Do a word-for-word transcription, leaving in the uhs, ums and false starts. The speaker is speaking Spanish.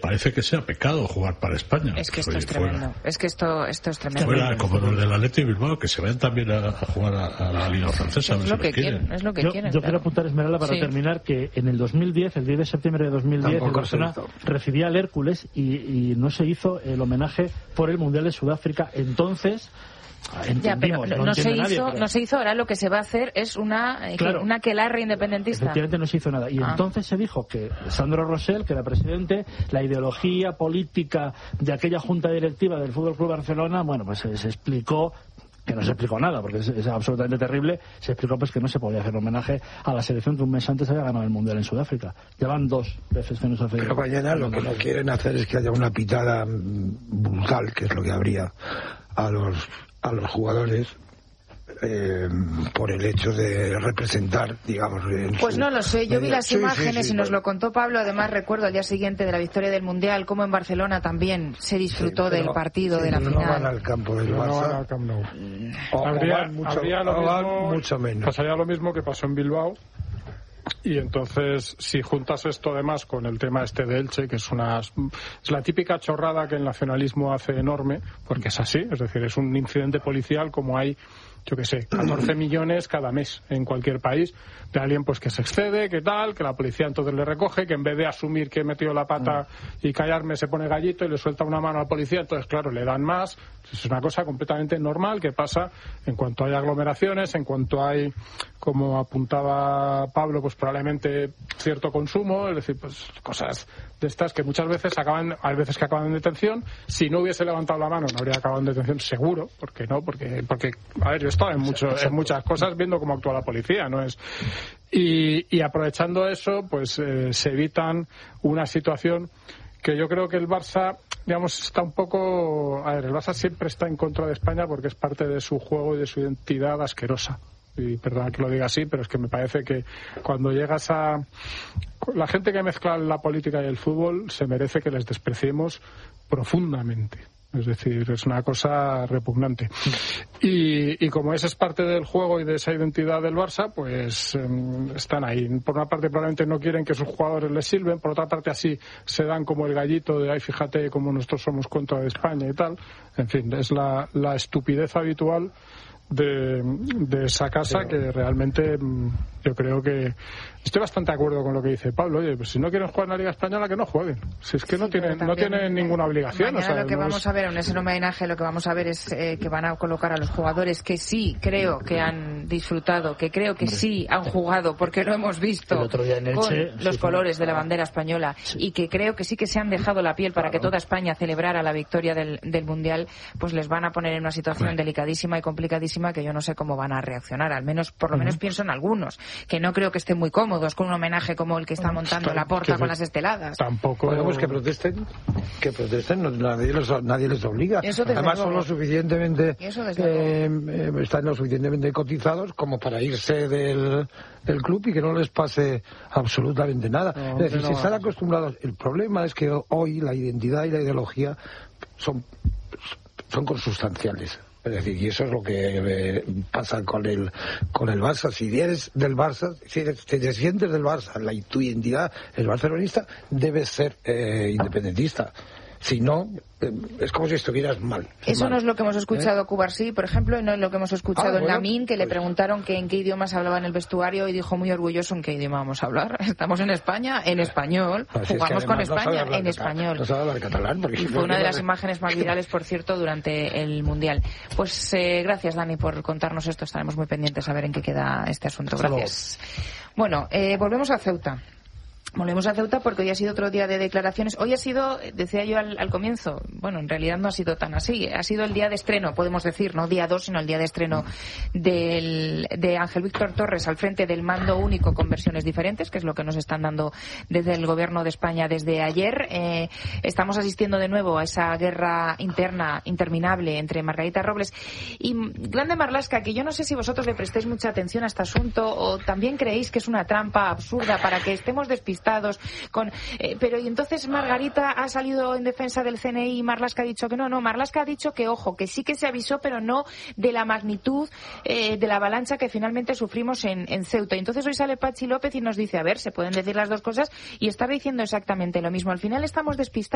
parece que sea pecado jugar para España. Es que esto es tremendo. Es que esto, esto es tremendo. Fuera, como los del Athletic Bilbao, que se ven también a, a jugar a, a la Liga Francesa. Es, lo que quieren. quieren, es lo que yo, quieren. Yo claro. quiero apuntar, Esmeralda, para sí. terminar, que en el dos mil diez, el diez de septiembre de dos mil diez, el Barcelona recibía al Hércules y, y no se hizo el homenaje por el Mundial de Sudáfrica. Entonces... Ya, pero no, no, se hizo, nadie, pero... no se hizo. Ahora lo que se va a hacer es una claro, una aquelarre independentista. Efectivamente no se hizo nada. Y ah. entonces se dijo que Sandro Rosell, que era presidente, la ideología política de aquella junta directiva del Fútbol Club Barcelona, bueno, pues se, se explicó que no se explicó nada, porque es, es absolutamente terrible. Se explicó pues que no se podía hacer homenaje a la selección que un mes antes había ganado el Mundial en Sudáfrica. Llevan dos veces que no se hace. Pero mañana lo que no quieren hacer es que haya una pitada brutal, que es lo que habría a los a los jugadores eh, por el hecho de representar, digamos... Pues su... no lo sé, yo vi las sí, imágenes sí, sí, y nos bueno. lo contó Pablo, además recuerdo al día siguiente de la victoria del Mundial, como en Barcelona también se disfrutó sí, del partido, sí, de la no final. No van al campo del Barça. No van al Camp Nou. O, habría, o mucho, habría lo mismo, mucho menos. Pasaría lo mismo que pasó en Bilbao. Y entonces, si juntas esto además con el tema este de Elche, que es una es la típica chorrada que el nacionalismo hace enorme, porque es así, es decir, es un incidente policial como hay, yo qué sé, catorce millones cada mes en cualquier país, de alguien pues que se excede, que tal, que la policía entonces le recoge, que en vez de asumir que metió la pata y callarme se pone gallito y le suelta una mano al policía, entonces claro, le dan más. Es una cosa completamente normal que pasa en cuanto hay aglomeraciones, en cuanto hay, como apuntaba Pablo, pues probablemente cierto consumo, es decir, pues cosas de estas que muchas veces acaban, hay veces que acaban en detención. Si no hubiese levantado la mano no habría acabado en detención, seguro, porque no, porque, porque a ver, yo he estado en, mucho, en muchas cosas viendo cómo actúa la policía, no es... Y, y aprovechando eso, pues eh, se evitan una situación que yo creo que el Barça, digamos, está un poco... A ver, el Barça siempre está en contra de España porque es parte de su juego y de su identidad asquerosa. Y perdona que lo diga así, pero es que me parece que cuando llegas a... La gente que mezcla la política y el fútbol se merece que les despreciemos profundamente. Es decir, es una cosa repugnante. Y, y como ese es parte del juego y de esa identidad del Barça, pues eh, están ahí. Por una parte probablemente no quieren que sus jugadores les sirven, por otra parte así se dan como el gallito de, ay, fíjate cómo nosotros somos contra de España y tal. En fin, es la, la estupidez habitual de, de esa casa sí. Que realmente yo creo que estoy bastante de acuerdo con lo que dice Pablo. Oye, pues si no quieren jugar en la Liga Española, que no jueguen. Si es que sí, no tienen no tienen ninguna obligación. Mañana o sea, lo que no vamos es... a ver, en ese homenaje, lo que vamos a ver es eh, que van a colocar a los jugadores que sí creo que han disfrutado, que creo que Hombre. sí han jugado, porque lo hemos visto el otro día en Elche, con los sí, colores de la bandera española, sí. y que creo que sí que se han dejado la piel para claro. que toda España celebrara la victoria del, del Mundial, pues les van a poner en una situación Hombre. delicadísima y complicadísima que yo no sé cómo van a reaccionar. Al menos, por lo menos uh-huh. pienso en algunos, que no creo que estén muy cómodos con un homenaje como el que está montando Laporta con las esteladas. Tampoco. Podemos que protesten, que protesten, no, nadie, los, nadie les obliga. Además son lo suficientemente, eh, eh, están lo suficientemente cotizados como para irse del, del club y que no les pase absolutamente nada. No, es decir, no, si están acostumbrados, el problema es que hoy la identidad y la ideología son, son consustanciales. Es decir, y eso es lo que eh, pasa con el con el Barça. Si eres del Barça, si, eres, si te sientes del Barça, la, tu identidad es barcelonista, debes ser eh, independentista. Si no, eh, es como si estuvieras mal. Eso mal. no es lo que hemos escuchado ¿Eh? Cubarsí, por ejemplo, y no es lo que hemos escuchado ah, en bueno, Lamine, que pues... le preguntaron que en qué idiomas hablaba en el vestuario y dijo muy orgulloso en qué idioma vamos a hablar. Estamos en España, en español, pues jugamos es con España, no en español. No sabe hablar catalán. Porque y fue una de las imágenes más virales, por cierto, durante el Mundial. Pues eh, gracias, Dani, por contarnos esto. Estaremos muy pendientes a ver en qué queda este asunto. Gracias. Bueno, eh, volvemos a Ceuta. Volvemos a Ceuta porque hoy ha sido otro día de declaraciones. Hoy ha sido, decía yo al, al comienzo, bueno, en realidad no ha sido tan así. Ha sido el día de estreno, podemos decir, no día dos, sino el día de estreno del, de Ángel Víctor Torres al frente del mando único con versiones diferentes, que es lo que nos están dando desde el Gobierno de España desde ayer. Eh, estamos asistiendo de nuevo a esa guerra interna interminable entre Margarita Robles y Grande Marlaska, que yo no sé si vosotros le prestéis mucha atención a este asunto o también creéis que es una trampa absurda para que estemos despistados con eh, pero y entonces Margarita ha salido en defensa del C N I y Marlaska ha dicho que no, no, Marlaska ha dicho que ojo, que sí que se avisó, pero no de la magnitud eh, de la avalancha que finalmente sufrimos en, en Ceuta. Y entonces hoy sale Pachi López y nos dice, a ver, se pueden decir las dos cosas y estar diciendo exactamente lo mismo. Al final estamos despistados.